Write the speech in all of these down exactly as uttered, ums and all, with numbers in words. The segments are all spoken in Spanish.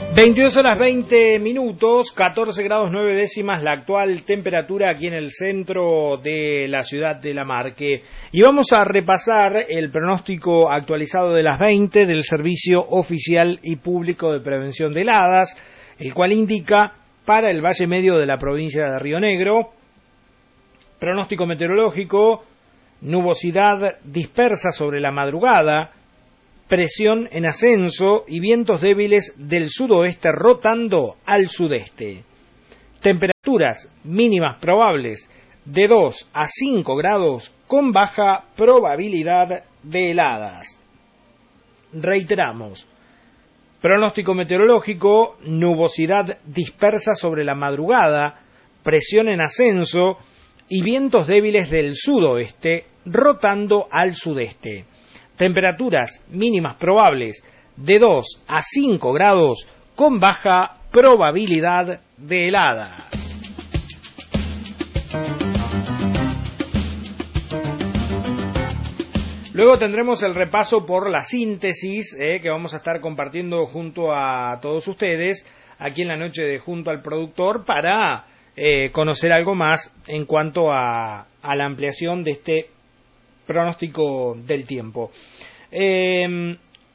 veintidós horas veinte minutos, catorce grados nueve décimas la actual temperatura aquí en el centro de la ciudad de La Marque. Y vamos a repasar el pronóstico actualizado de las veinte del Servicio Oficial y Público de Prevención de Heladas, el cual indica para el Valle Medio de la provincia de Río Negro, pronóstico meteorológico, nubosidad dispersa sobre la madrugada, presión en ascenso y vientos débiles del sudoeste rotando al sudeste. Temperaturas mínimas probables de dos a cinco grados con baja probabilidad de heladas. Reiteramos, pronóstico meteorológico, nubosidad dispersa sobre la madrugada, presión en ascenso y vientos débiles del sudoeste rotando al sudeste. Temperaturas mínimas probables de dos a cinco grados con baja probabilidad de heladas. Luego tendremos el repaso por la síntesis eh, que vamos a estar compartiendo junto a todos ustedes aquí en la noche de Junto al Productor para eh, conocer algo más en cuanto a, a la ampliación de este pronóstico del tiempo. Eh,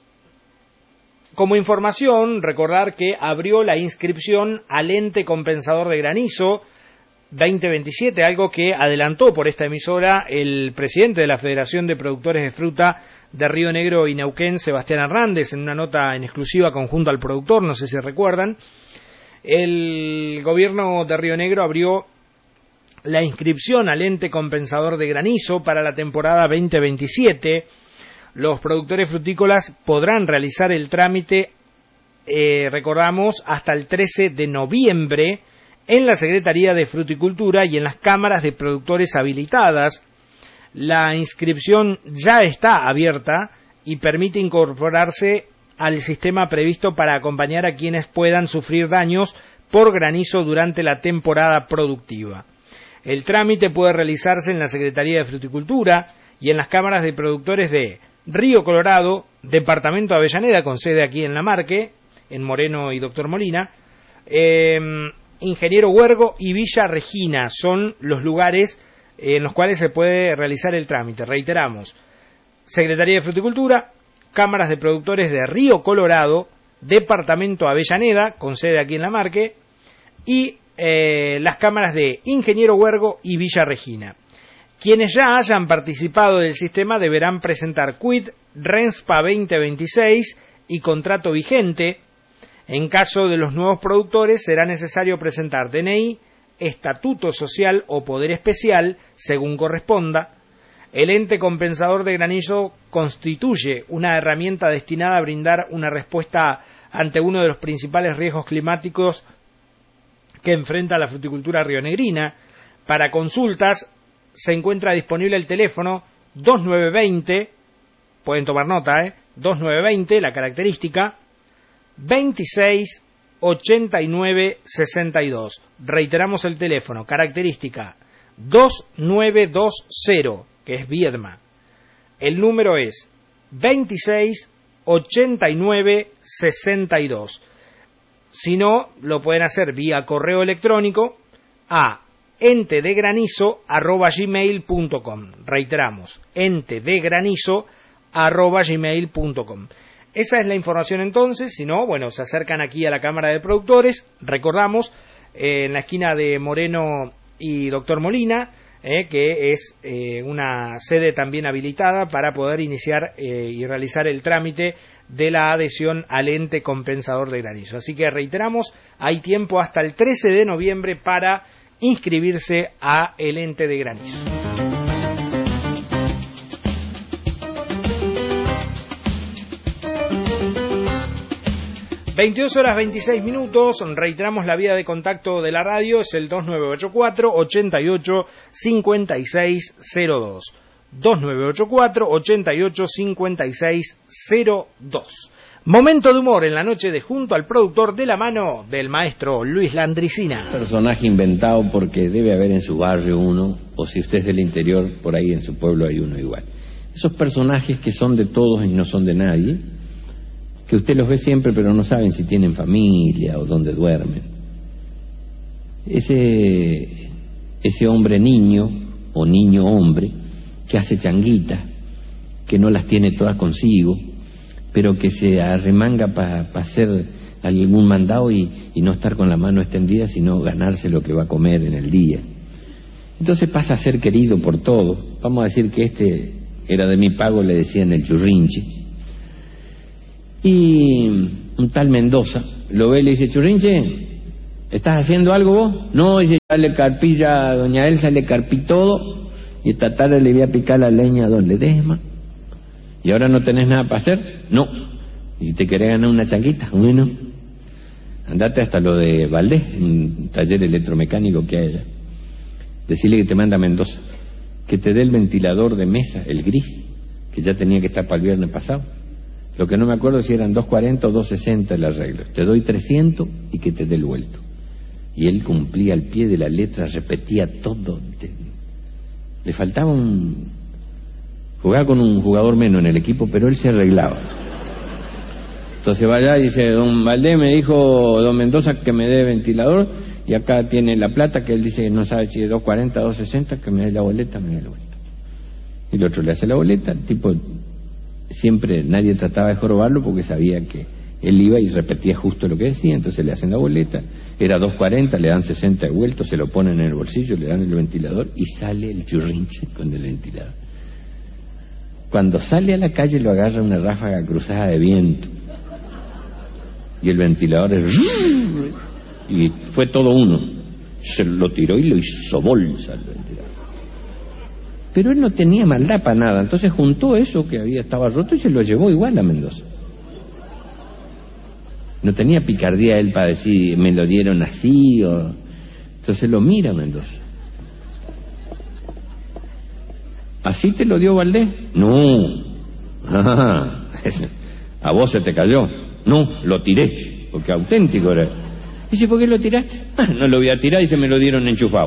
como información, recordar que abrió la inscripción al ente compensador de granizo veinte veintisiete, algo que adelantó por esta emisora el presidente de la Federación de Productores de Fruta de Río Negro y Neuquén, Sebastián Hernández, en una nota en exclusiva conjunto al productor, no sé si recuerdan. El gobierno de Río Negro abrió la inscripción al ente compensador de granizo para la temporada veinte veintisiete. Los productores frutícolas podrán realizar el trámite, eh, recordamos, hasta el trece de noviembre en la Secretaría de Fruticultura y en las cámaras de productores habilitadas. La inscripción ya está abierta y permite incorporarse al sistema previsto para acompañar a quienes puedan sufrir daños por granizo durante la temporada productiva. El trámite puede realizarse en la Secretaría de Fruticultura y en las cámaras de productores de Río Colorado, Departamento de Avellaneda, con sede aquí en La Marque, en Moreno y Doctor Molina, eh, Ingeniero Huergo y Villa Regina son los lugares en los cuales se puede realizar el trámite. Reiteramos, Secretaría de Fruticultura, cámaras de productores de Río Colorado, Departamento de Avellaneda, con sede aquí en La Marque, y Eh, las cámaras de Ingeniero Huergo y Villa Regina. Quienes ya hayan participado del sistema deberán presentar quit RENSPA veinte veintiséis y contrato vigente. En caso de los nuevos productores será necesario presentar D N I, estatuto social o poder especial, según corresponda. El ente compensador de granizo constituye una herramienta destinada a brindar una respuesta ante uno de los principales riesgos climáticos que enfrenta la fruticultura rionegrina. Para consultas se encuentra disponible el teléfono dos nueve dos cero, pueden tomar nota, ¿eh? dos nueve dos cero, la característica, veintiséis ochenta y nueve sesenta y dos. Reiteramos el teléfono, característica dos nueve dos cero, que es Viedma. El número es veintiséis ochenta y nueve sesenta y dos. Si no, lo pueden hacer vía correo electrónico a entedegranizo arroba gmail punto com. Reiteramos, entedegranizo arroba gmail punto com. Esa es la información entonces. Si no, bueno, se acercan aquí a la Cámara de Productores. Recordamos, eh, en la esquina de Moreno y Doctor Molina, eh, que es eh, una sede también habilitada para poder iniciar eh, y realizar el trámite de la adhesión al ente compensador de granizo. Así que reiteramos, hay tiempo hasta el trece de noviembre para inscribirse a el ente de granizo. veintidós horas veintiséis minutos, reiteramos la vía de contacto de la radio, es el dos nueve ocho cuatro ochenta y ocho cincuenta y seis cero dos. dos nueve ocho cuatro ochenta y ocho cincuenta y seis cero dos. Momento de humor en la noche de Junto al Productor, de la mano del maestro Luis Landricina. Personaje inventado porque debe haber en su barrio uno, o si usted es del interior, por ahí en su pueblo hay uno igual. Esos personajes que son de todos y no son de nadie, que usted los ve siempre pero no saben si tienen familia o dónde duermen. Ese, ese hombre niño o niño hombre que hace changuitas, que no las tiene todas consigo, pero que se arremanga para pa hacer algún mandado y, y no estar con la mano extendida, sino ganarse lo que va a comer en el día. Entonces pasa a ser querido por todos. Vamos a decir que este era de mi pago, le decían el churrinche. Y un tal Mendoza lo ve y le dice: Churrinche, ¿estás haciendo algo vos? No, dice, ya le carpí, ya a doña Elsa le carpí todo, y esta tarde le voy a picar la leña a don Ledesma. ¿Y ahora no tenés nada para hacer? No. ¿Y te querés ganar una changuita? Bueno, andate hasta lo de Valdés, un taller electromecánico que hay allá. Decirle que te manda a Mendoza, que te dé el ventilador de mesa, el gris, que ya tenía que estar para el viernes pasado. Lo que no me acuerdo si eran dos cuarenta o dos sesenta el arreglo. Te doy trescientos y que te dé el vuelto. Y él cumplía al pie de la letra, repetía todo. Le faltaba un... Jugaba con un jugador menos en el equipo, pero él se arreglaba. Entonces va allá y dice: don Valdés me dijo don Mendoza que me dé ventilador, y acá tiene la plata, que él dice que no sabe si es dos cuarenta o dos sesenta, que me dé la boleta, me dé la boleta. Y el otro le hace la boleta. El tipo, siempre nadie trataba de jorobarlo porque sabía que él iba y repetía justo lo que decía. Entonces le hacen la boleta, era dos cuarenta, le dan sesenta de vuelto, se lo ponen en el bolsillo, le dan el ventilador y sale el churrinche con el ventilador. Cuando sale a la calle lo agarra una ráfaga cruzada de viento y el ventilador es... y fue todo uno, se lo tiró y lo hizo bolsa el ventilador. Pero él no tenía maldad para nada, entonces juntó eso que había estaba roto y se lo llevó igual a Mendoza. No tenía picardía él para decir me lo dieron así o... Entonces lo mira Mendoza: ¿así te lo dio Valdés? No. Ah, a vos se te cayó. No, lo tiré, porque auténtico era. Dice: ¿por qué lo tiraste? Ah, no lo voy a tirar, y se me lo dieron enchufado.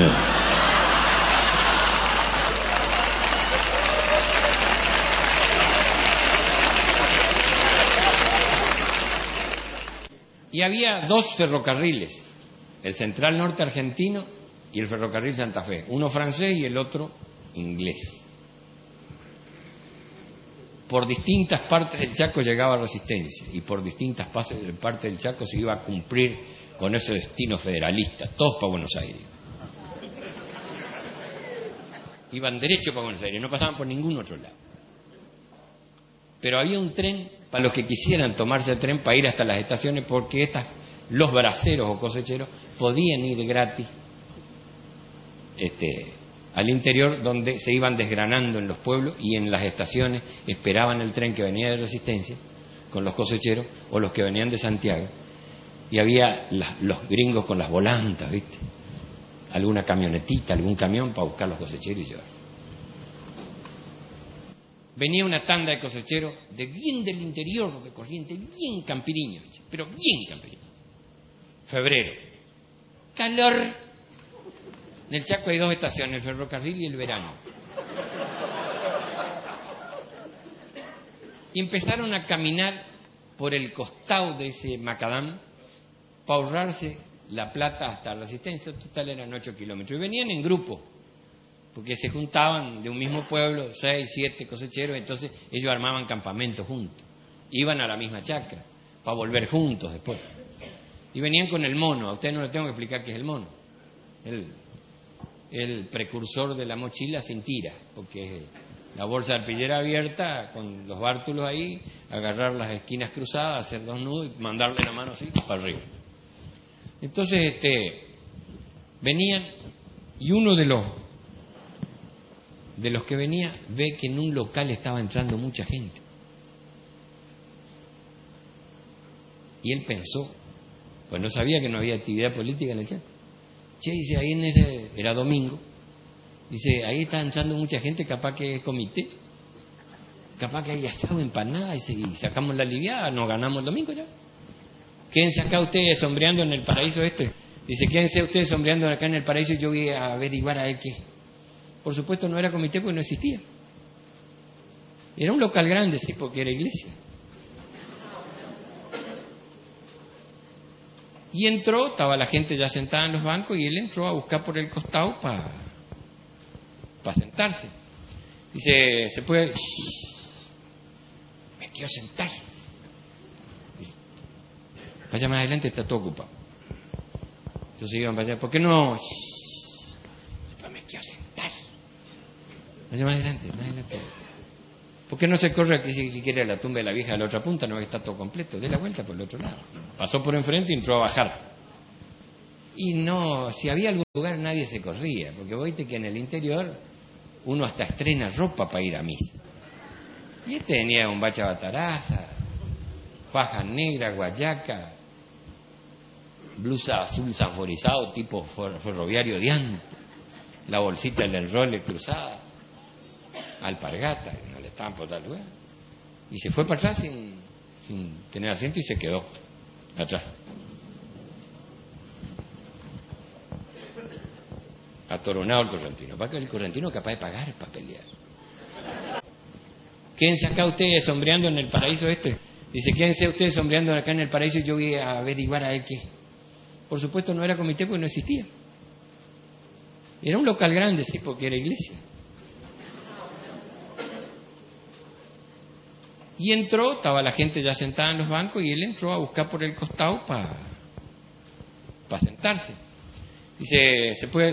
Y había dos ferrocarriles, el Central Norte Argentino y el Ferrocarril Santa Fe, uno francés y el otro inglés. Por distintas partes del Chaco llegaba Resistencia y por distintas partes del Chaco se iba a cumplir con ese destino federalista, todos para Buenos Aires. Iban derecho para Buenos Aires, no pasaban por ningún otro lado. Pero había un tren para los que quisieran tomarse el tren para ir hasta las estaciones, porque estas, los braceros o cosecheros podían ir gratis este, al interior, donde se iban desgranando en los pueblos y en las estaciones esperaban el tren que venía de Resistencia con los cosecheros o los que venían de Santiago, y había las, los gringos con las volantas, ¿viste? Alguna camionetita, algún camión para buscar los cosecheros y llevar. Venía una tanda de cosecheros de bien del interior de Corrientes, bien campiriños, pero bien campiriños. Febrero, calor. En el Chaco hay dos estaciones, el ferrocarril y el verano. Y empezaron a caminar por el costado de ese macadam para ahorrarse la plata hasta Resistencia. Total eran ocho kilómetros. Y venían en grupo, porque se juntaban de un mismo pueblo, seis, siete cosecheros, entonces ellos armaban campamentos juntos. Iban a la misma chacra para volver juntos después. Y venían con el mono. A usted no le tengo que explicar qué es el mono. El, el precursor de la mochila sin tira, porque es la bolsa de arpillera abierta con los bártulos ahí, agarrar las esquinas cruzadas, hacer dos nudos y mandarle la mano así para arriba. Entonces este venían, y uno de los de los que venía ve que en un local estaba entrando mucha gente. Y él pensó, pues no sabía que no había actividad política en el Chaco. Che, dice, ahí en ese, era domingo, dice, ahí está entrando mucha gente, capaz que es comité, capaz que hay asado, empanada, y, y sacamos la aliviada, nos ganamos el domingo ya. Quédense acá ustedes sombreando en el paraíso este. Dice, quédense ustedes sombreando acá en el paraíso y yo voy a averiguar a ver qué. Por supuesto no era comité porque no existía. Era un local grande, sí, porque era iglesia. Y entró, estaba la gente ya sentada en los bancos y él entró a buscar por el costado para pa sentarse. Dice, ¿se puede? Me quiero sentar. Dice, vaya más adelante, está todo ocupado. Entonces iban para allá, ¿por qué no? Me quiero sentar. Vaya más adelante, más adelante. ¿Por qué no se corre aquí si quiere a la tumba de la vieja de la otra punta? No está todo completo. Dé la vuelta por el otro lado. Pasó por enfrente y entró a bajar. Y no, si había algún lugar nadie se corría, porque vos viste que en el interior uno hasta estrena ropa para ir a misa. Y este tenía un bacha bataraza, faja negra, guayaca, blusa azul sanforizado tipo ferroviario de antes, la bolsita del enrole cruzada, alpargata, no le estaban por tal lugar. Y se fue para atrás sin, sin tener asiento y se quedó atrás. Atoronado el correntino. Para que el correntino es capaz de pagar para pelear. Quédense acá ustedes sombreando en el paraíso este. Dice, quédense ustedes sombreando acá en el paraíso y yo voy a averiguar a él qué. Por supuesto no era comité porque no existía. Era un local grande, sí, porque era iglesia. Y entró, estaba la gente ya sentada en los bancos y él entró a buscar por el costado para pa sentarse. Dice, ¿se puede?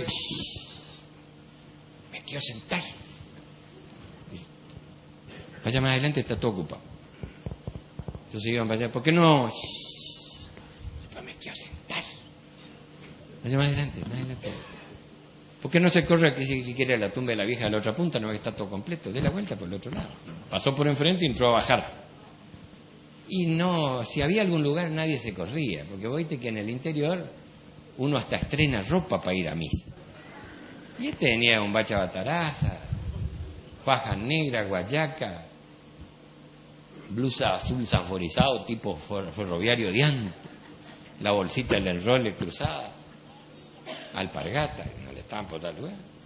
Me quiero sentar. Dice, vaya más adelante, está todo ocupado. Entonces iban para allá, ¿por qué no? Me quiero sentar. Vaya más adelante, más adelante. ¿Por qué no se corre aquí si quiere a la tumba de la vieja de la otra punta? No está todo completo. Dé la vuelta por el otro lado. Pasó por enfrente y entró a bajar. Y no, si había algún lugar nadie se corría, porque vos viste que en el interior uno hasta estrena ropa para ir a misa. Y este tenía un bacha bataraza, faja negra, guayaca, blusa azul sanforizado tipo ferroviario de antes, la bolsita del enrole cruzada, alpargata, no le estaban por tal lugar.